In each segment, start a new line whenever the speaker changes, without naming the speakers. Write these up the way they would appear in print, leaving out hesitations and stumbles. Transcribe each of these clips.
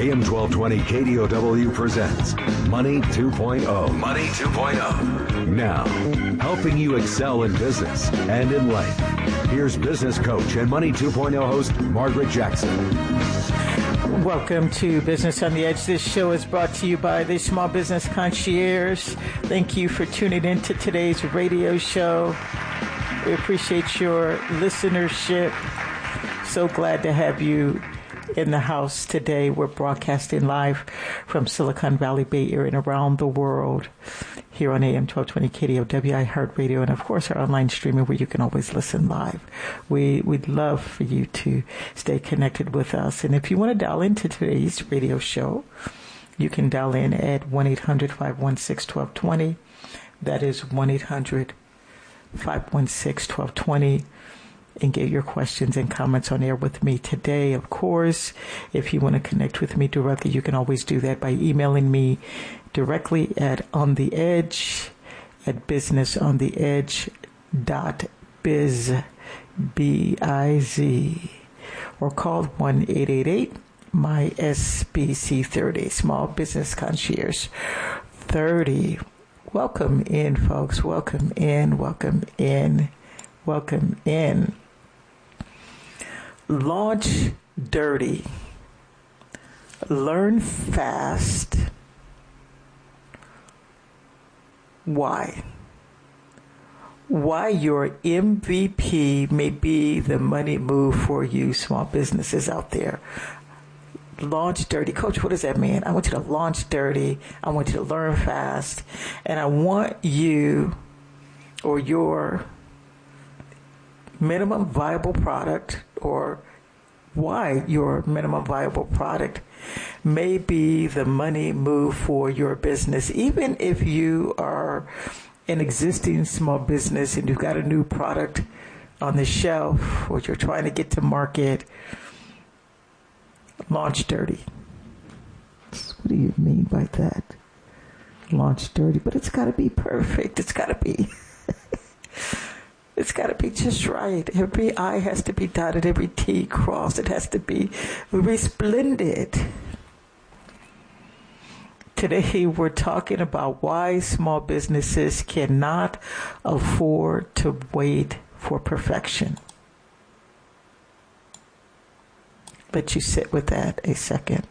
AM 1220 KDOW presents Money 2.0. Money 2.0. Now, helping you excel in business and in life. Here's business coach and Money 2.0 host, Margaret Jackson.
Welcome to Business on the Edge. This show is brought to you by the Small Business Concierge. Thank you for tuning in to today's radio show. We appreciate your listenership. So glad to have you in the house today. We're broadcasting live from Silicon Valley, Bay Area, and around the world here on AM 1220 KDOW, iHeartRadio, and of course our online streaming where you can always listen live. We'd love for you to stay connected with us. And if you want to dial into today's radio show, you can dial in at 1-800-516-1220. That is 1-800-516-1220. And get your questions and comments on air with me today. Of course, if you want to connect with me directly, you can always do that by emailing me directly at businessontheedge@businessontheedge.biz, B-I-Z, or call 1-888-MY-SBC30, Small Business Concierge 30. Welcome in, folks. Welcome in, welcome in, welcome in. Launch dirty. Learn fast. Why? Why your MVP may be the money move for you small businesses out there. Launch dirty. Coach, what does that mean? I want you to launch dirty. I want you to learn fast. And I want you or your minimum viable product, or why your minimum viable product may be the money move for your business. Even if you are an existing small business and you've got a new product on the shelf or you're trying to get to market, launch dirty. What do you mean by that? Launch dirty. But it's got to be perfect. It's got to be It's got to be just right. Every I has to be dotted, every T crossed. It has to be resplendent. Today, we're talking about why small businesses cannot afford to wait for perfection. Let you sit with that a second.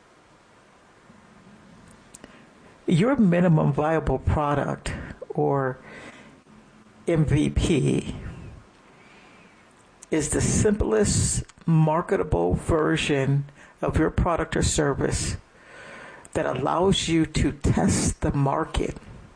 Your minimum viable product, or MVP, is the simplest marketable version of your product or service that allows you to test the market,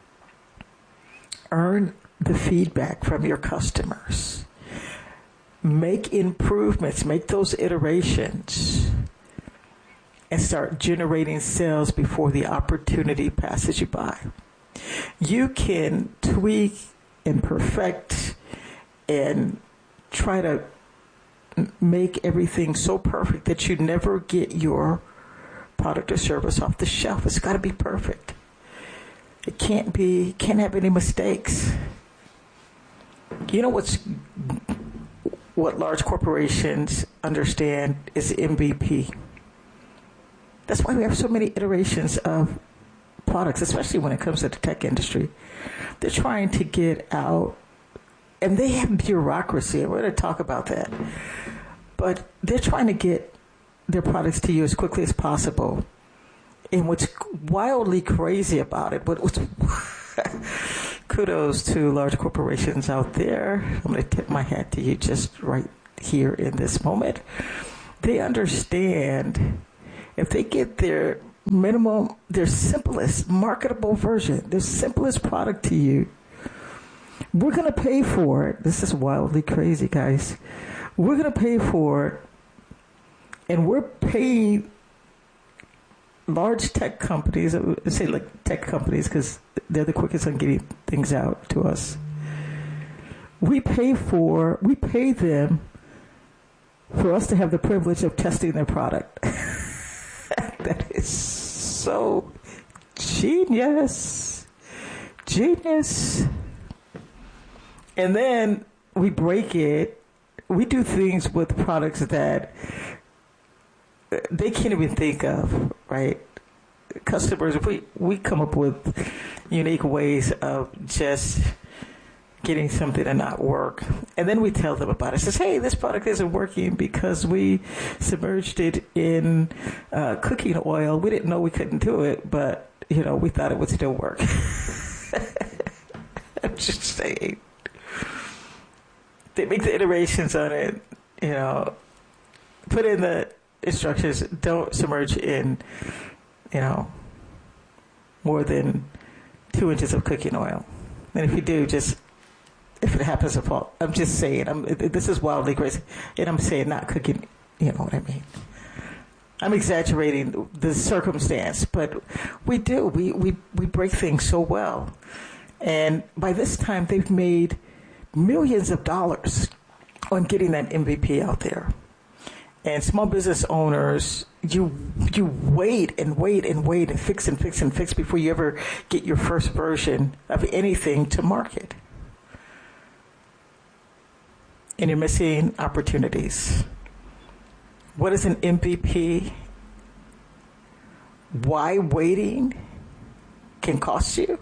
earn the feedback from your customers, make improvements, make those iterations, and start generating sales before the opportunity passes you by. You can tweak and perfect and try to make everything so perfect that you never get your product or service off the shelf. It's got to be perfect. It can't have any mistakes. You know what large corporations understand is MVP. That's why we have so many iterations of products, especially when it comes to the tech industry. They're trying to get out, and they have bureaucracy, and we're going to talk about that. But they're trying to get their products to you as quickly as possible. And what's wildly crazy about it, but what's kudos to large corporations out there. I'm going to tip my hat to you just right here in this moment. They understand if they get their simplest marketable version, their simplest product to you, we're going to pay for it. This is wildly crazy, guys. We're going to pay for it, and we're paying large tech companies, say like tech companies because they're the quickest on getting things out to us. We pay them for us to have the privilege of testing their product. That is so genius. And then we break it. We do things with products that they can't even think of, right? Customers, we come up with unique ways of just getting something to not work. And then we tell them about it. It says, hey, this product isn't working because we submerged it in cooking oil. We didn't know we couldn't do it, but, we thought it would still work. I'm just saying. They make the iterations on it, put in the instructions, don't submerge in, more than 2 inches of cooking oil. And if you do, if it happens to fall, I'm just saying, this is wildly crazy. And I'm saying not cooking, you know what I mean? I'm exaggerating the circumstance, but we do. We break things so well. And by this time, they've made millions of dollars on getting that MVP out there. And small business owners, you wait and wait and wait and fix before you ever get your first version of anything to market. And you're missing opportunities. What is an MVP? Why waiting can cost you?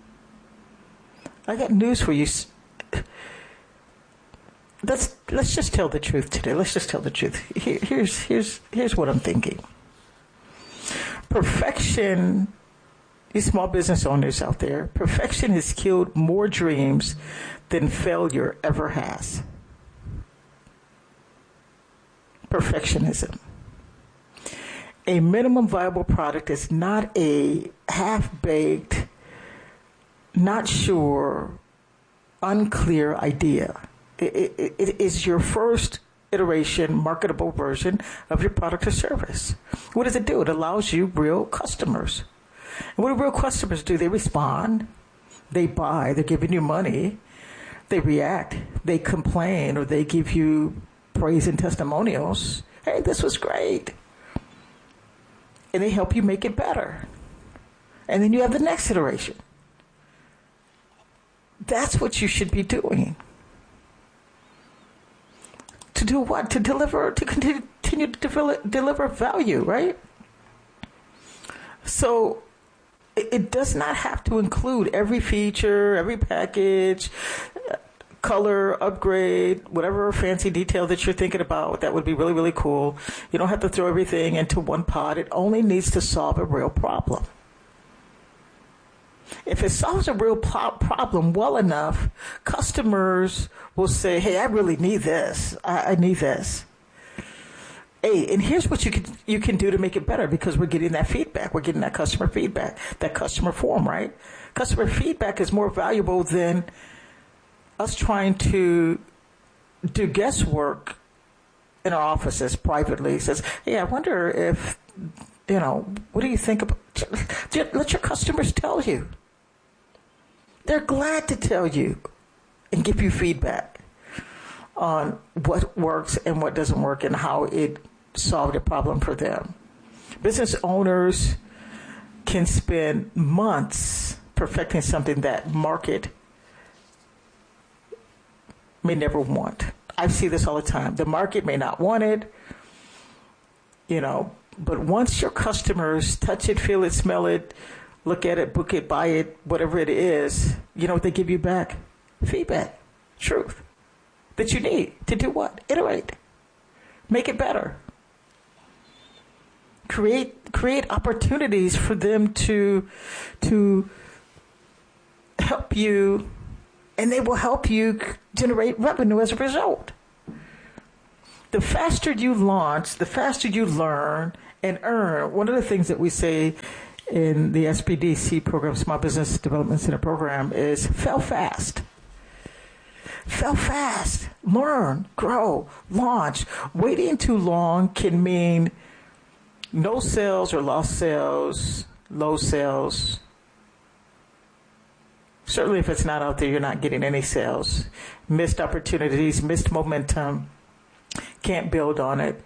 I got news for you. Let's just tell the truth today. Let's just tell the truth. Here's what I'm thinking. Perfection, you small business owners out there, perfection has killed more dreams than failure ever has. Perfectionism. A minimum viable product is not a half-baked, not sure, unclear idea. It is your first iteration, marketable version of your product or service. What does it do? It allows you real customers. And what do real customers do? They respond, they buy, they're giving you money, they react, they complain, or they give you praise and testimonials. Hey, this was great. And they help you make it better. And then you have the next iteration. That's what you should be doing. To do what? To deliver, to continue to deliver value, right? So it does not have to include every feature, every package, color, upgrade, whatever fancy detail that you're thinking about that would be really, really cool. You don't have to throw everything into one pot. It only needs to solve a real problem. If it solves a real problem well enough, customers will say, hey, I really need this. I need this. Hey, and here's what you can do to make it better, because we're getting that feedback. We're getting that customer feedback, that customer form, right? Customer feedback is more valuable than us trying to do guesswork in our offices privately. It says, hey, I wonder if, what do you think about? Let your customers tell you. They're glad to tell you and give you feedback on what works and what doesn't work and how it solved a problem for them. Business owners can spend months perfecting something that market may never want. I see this all the time. The market may not want it, but once your customers touch it, feel it, smell it, look at it, book it, buy it, whatever it is, you know what they give you back? Feedback, truth, that you need to do what? Iterate, make it better, create opportunities for them to help you, and they will help you generate revenue as a result. The faster you launch, the faster you learn and earn. One of the things that we say in the SBDC program, Small Business Development Center program, is fail fast. Fail fast. Learn, grow, launch. Waiting too long can mean no sales or lost sales, low sales. Certainly if it's not out there, you're not getting any sales. Missed opportunities, missed momentum. Can't build on it.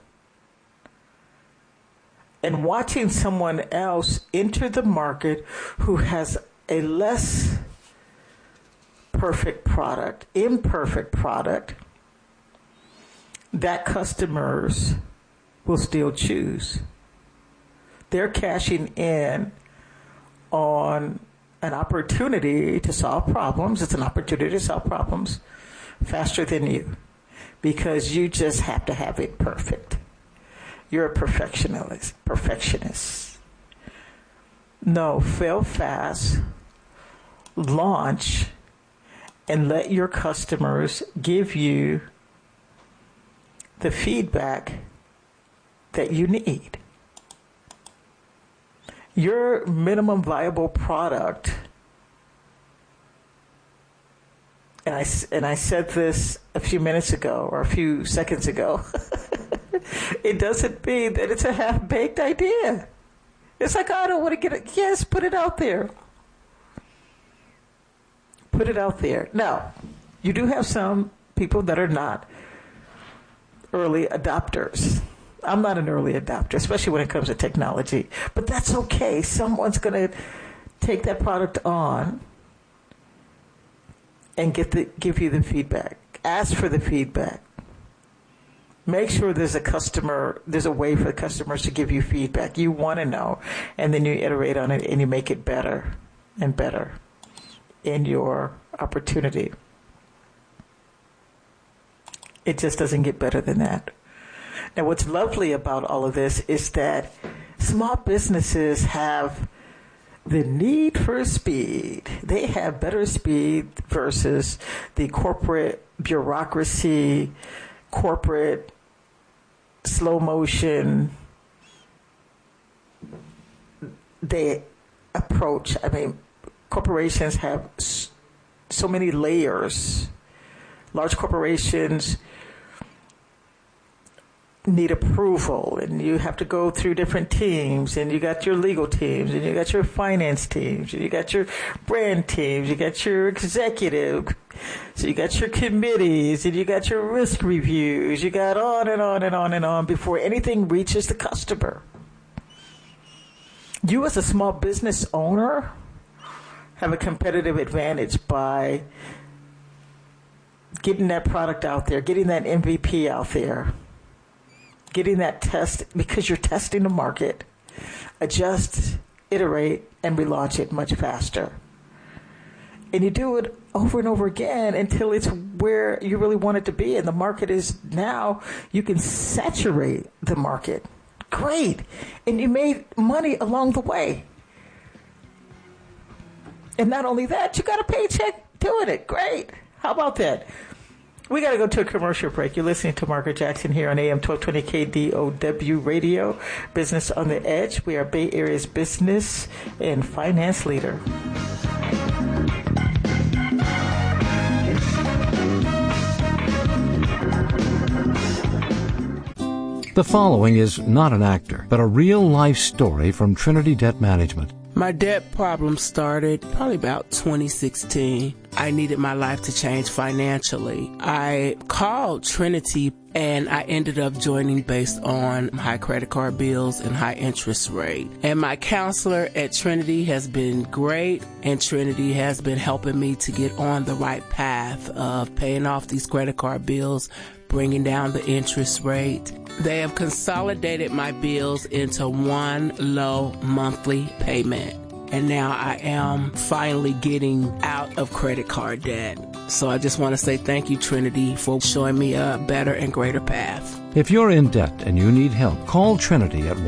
And watching someone else enter the market who has a less perfect product, imperfect product, that customers will still choose. They're cashing in on an opportunity to solve problems. It's an opportunity to solve problems faster than you, because you just have to have it perfect. You're a perfectionist. No, fail fast, launch, and let your customers give you the feedback that you need. Your minimum viable product, and I said this a few minutes ago or a few seconds ago, it doesn't mean that it's a half-baked idea. It's like, I don't want to get it. Yes, put it out there. Put it out there. Now, you do have some people that are not early adopters. I'm not an early adopter, especially when it comes to technology. But that's okay. Someone's going to take that product on and give you the feedback. Ask for the feedback. Make sure there's a way for the customers to give you feedback. You want to know, and then you iterate on it and you make it better and better in your opportunity. It just doesn't get better than that. Now, what's lovely about all of this is that small businesses have the need for speed. They have better speed versus the corporate bureaucracy, corporate slow motion they approach. I mean, corporations have so many layers. Large corporations need approval, and you have to go through different teams, and you got your legal teams, and you got your finance teams, and you got your brand teams, you got your executive, so you got your committees, and you got your risk reviews, you got on and on and on and on before anything reaches the customer. You as a small business owner have a competitive advantage by getting that product out there, getting that MVP out there, getting that test, because you're testing the market. Adjust, iterate, and relaunch it much faster. And you do it over and over again until it's where you really want it to be. And the market is now, you can saturate the market. Great. And you made money along the way. And not only that, you got a paycheck doing it. Great. How about that? We got to go to a commercial break. You're listening to Margaret Jackson here on AM 1220 KDOW Radio, Business on the Edge. We are Bay Area's business and finance leader.
The following is not an actor, but a real-life story from Trinity Debt Management.
My debt problem started probably about 2016. I needed my life to change financially. I called Trinity and I ended up joining based on high credit card bills and high interest rate. And my counselor at Trinity has been great, and Trinity has been helping me to get on the right path of paying off these credit card bills, bringing down the interest rate. They have consolidated my bills into one low monthly payment. And now I am finally getting out of credit card debt. So I just want to say thank you, Trinity, for showing me a better and greater path.
If you're in debt and you need help, call Trinity at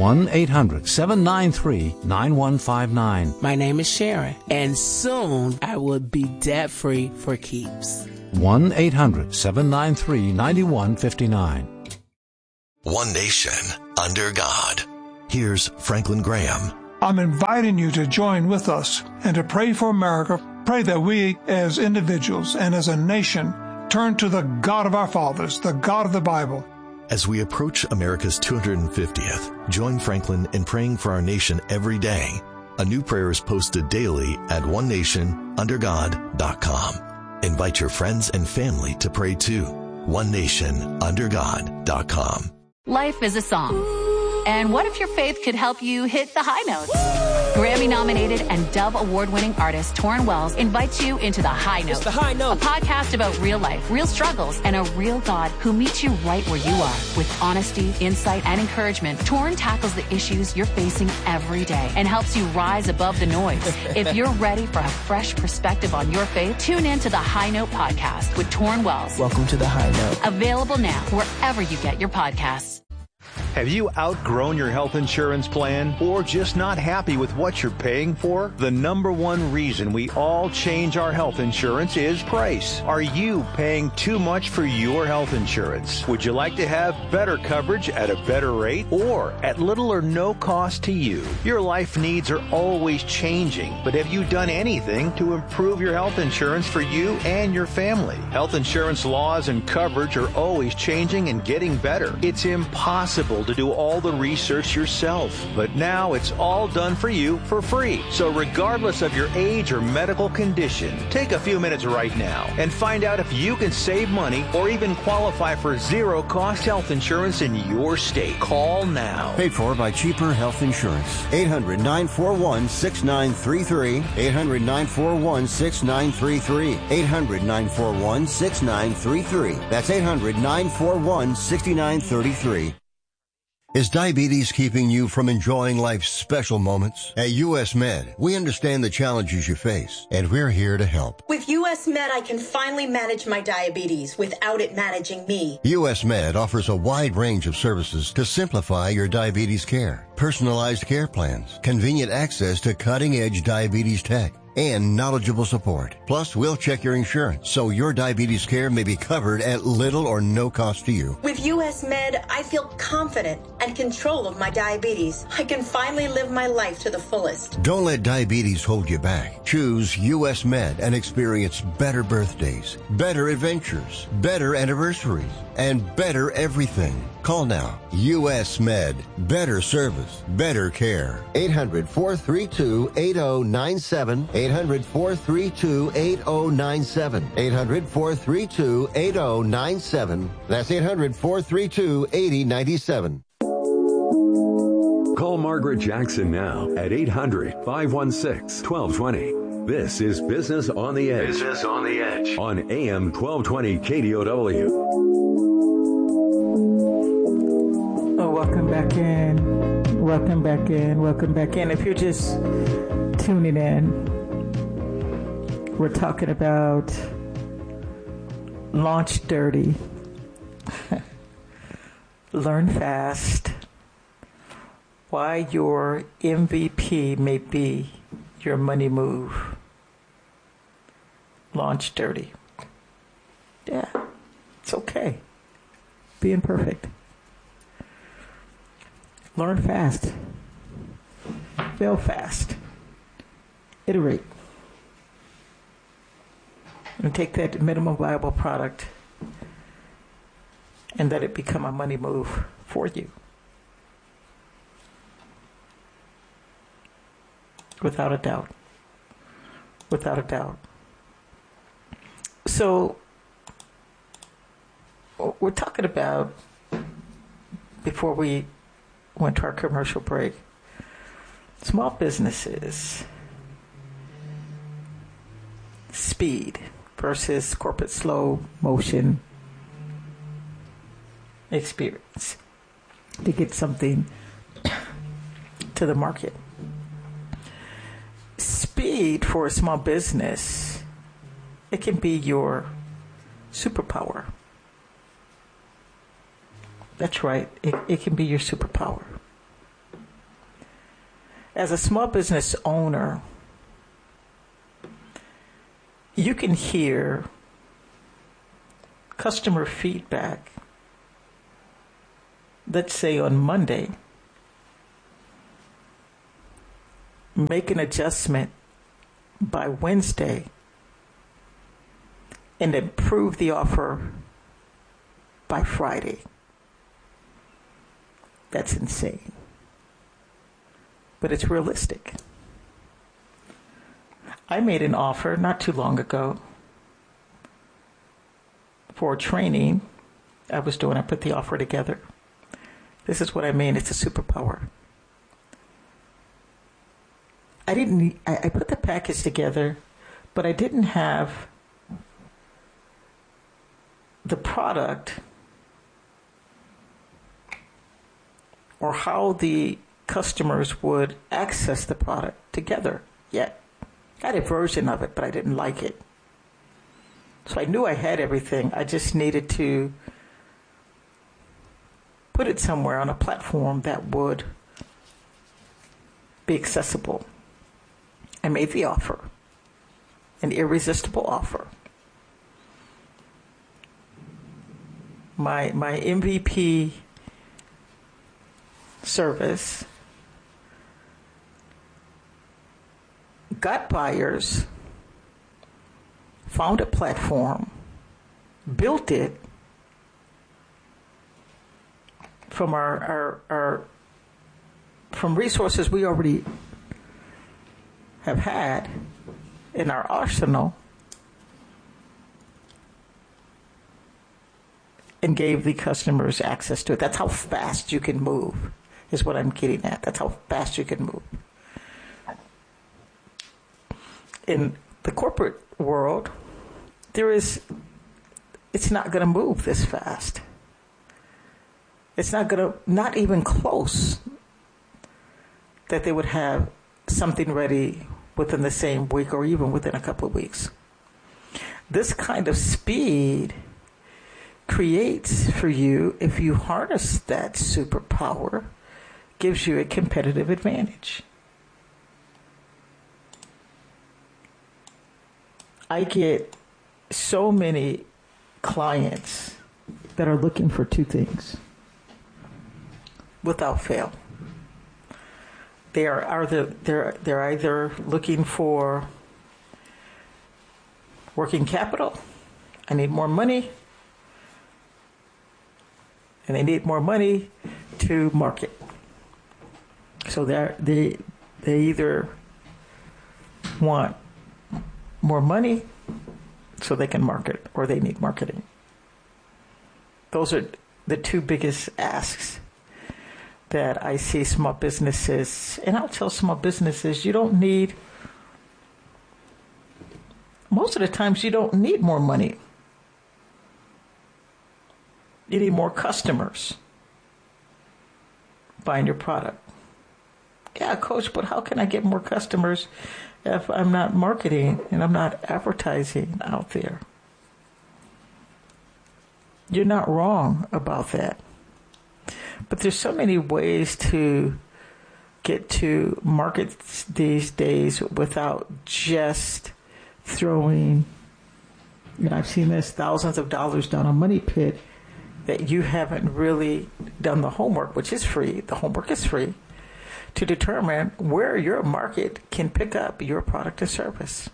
1-800-793-9159.
My name is Sharon, and soon I will be debt-free for keeps.
1-800-793-9159.
One nation, under God. Here's Franklin Graham.
I'm inviting you to join with us and to pray for America. Pray that we as individuals and as a nation turn to the God of our fathers, the God of the Bible.
As we approach America's 250th, join Franklin in praying for our nation every day. A new prayer is posted daily at onenationundergod.com. Invite your friends and family to pray too. onenationundergod.com.
Life is a song. And what if your faith could help you hit the high notes? Grammy-nominated and Dove Award-winning artist Torrin Wells invites you into The High Note.
It's The High Note.
A podcast about real life, real struggles, and a real God who meets you right where you are. With honesty, insight, and encouragement, Torrin tackles the issues you're facing every day and helps you rise above the noise. If you're ready for a fresh perspective on your faith, tune in to The High Note podcast with Torrin Wells.
Welcome to The High Note.
Available now wherever you get your podcasts.
Have you outgrown your health insurance plan or just not happy with what you're paying for? The number one reason we all change our health insurance is price. Are you paying too much for your health insurance? Would you like to have better coverage at a better rate or at little or no cost to you? Your life needs are always changing, but have you done anything to improve your health insurance for you and your family? Health insurance laws and coverage are always changing and getting better. It's impossible to do all the research yourself, but now it's all done for you for free. So regardless of your age or medical condition, take a few minutes right now and find out if you can save money or even qualify for zero-cost health insurance in your state. Call now.
Paid for by Cheaper Health Insurance. 800-941-6933. 800-941-6933. 800-941-6933. That's 800-941-6933. Is diabetes keeping you from enjoying life's special moments? At U.S. Med, we understand the challenges you face, and we're here to help.
With U.S. Med, I can finally manage my diabetes without it managing me.
U.S. Med offers a wide range of services to simplify your diabetes care. Personalized care plans, convenient access to cutting-edge diabetes tech, and knowledgeable support. Plus, we'll check your insurance so your diabetes care may be covered at little or no cost to you.
With U.S. Med, I feel confident and control of my diabetes. I can finally live my life to the fullest.
Don't let diabetes hold you back. Choose U.S. Med and experience better birthdays, better adventures, better anniversaries, and better everything. Call now. U.S. Med. Better service. Better care. 800-432-8097. 800-432-8097. 800-432-8097. That's 800-432-8097.
Call Margaret Jackson now at 800-516-1220. This is Business on the Edge. Business on the Edge on AM 1220 KDOW.
Welcome back in. Welcome back in. Welcome back in. If you're just tuning in, we're talking about Launch Dirty. Learn fast. Why your MVP may be your money move. Launch Dirty. Yeah, it's okay. Being perfect. Learn fast. Fail fast. Iterate. And take that minimum viable product and let it become a money move for you. Without a doubt. Without a doubt. So, we're talking about, before we went to our commercial break, small businesses, speed versus corporate slow motion experience to get something to the market. Speed for a small business, it can be your superpower. That's right. It can be your superpower. As a small business owner, you can hear customer feedback, let's say on Monday, make an adjustment by Wednesday, and improve the offer by Friday. That's insane. But it's realistic. I made an offer not too long ago for training I was doing. I put the offer together. This is what I mean. It's a superpower. I put the package together, but I didn't have the product or how the customers would access the product together yet. I had a version of it, but I didn't like it. So I knew I had everything. I just needed to put it somewhere on a platform that would be accessible. I made the offer, an irresistible offer. My MVP service got buyers, found a platform, built it from from resources we already have had in our arsenal, and gave the customers access to it. That's how fast you can move, is what I'm getting at. That's how fast you can move. In the corporate world, it's not going to move this fast. It's not even close that they would have something ready within the same week or even within a couple of weeks. This kind of speed creates for you, if you harness that superpower, gives you a competitive advantage. I get so many clients that are looking for two things without fail. They're either looking for working capital, I need more money, and they need more money to market. So they either want more money so they can market, or they need marketing. Those are the two biggest asks that I see small businesses, and I'll tell small businesses, most of the times you don't need more money. You need more customers buying your product. Yeah, coach, but how can I get more customers if I'm not marketing and I'm not advertising out there? You're not wrong about that. But there's so many ways to get to markets these days without just throwing, I've seen this, thousands of dollars down a money pit that you haven't really done the homework, which is free. The homework is free to determine where your market can pick up your product or service.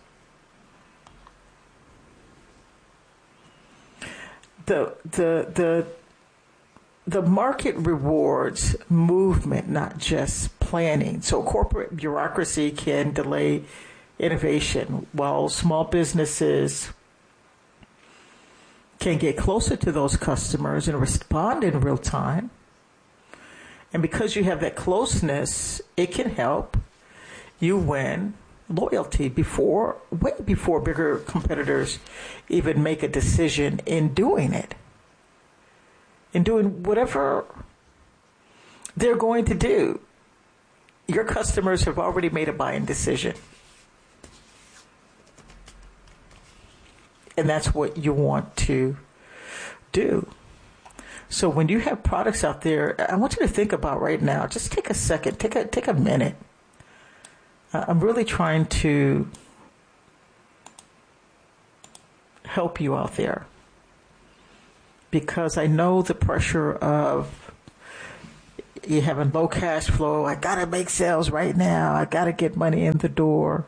The market rewards movement, not just planning. So corporate bureaucracy can delay innovation, while small businesses can get closer to those customers and respond in real time. And because you have that closeness, it can help you win loyalty way before bigger competitors even make a decision in doing it. In doing whatever they're going to do. Your customers have already made a buying decision. And that's what you want to do. So when you have products out there, I want you to think about right now, just take a second, take a minute. I'm really trying to help you out there, because I know the pressure of you having low cash flow. I got to make sales right now. I got to get money in the door.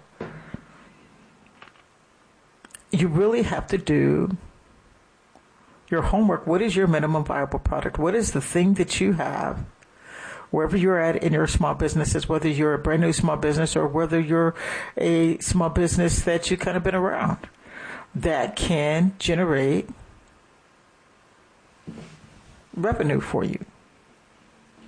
You really have to do your homework. What is your minimum viable product? What is the thing that you have, wherever you're at in your small businesses, whether you're a brand new small business or whether you're a small business that you've kind of been around, that can generate revenue for you?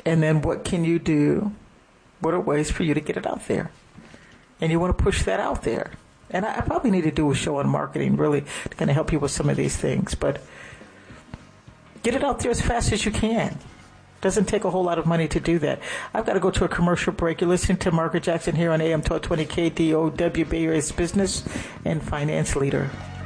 And then what can you do? What are ways for you to get it out there? And you want to push that out there. And I probably need to do a show on marketing, really, to kind of help you with some of these things. But get it out there as fast as you can. Doesn't take a whole lot of money to do that. I've got to go to a commercial break. You're listening to Margaret Jackson here on AM 1220 KDOW, Bay Area's business and finance leader.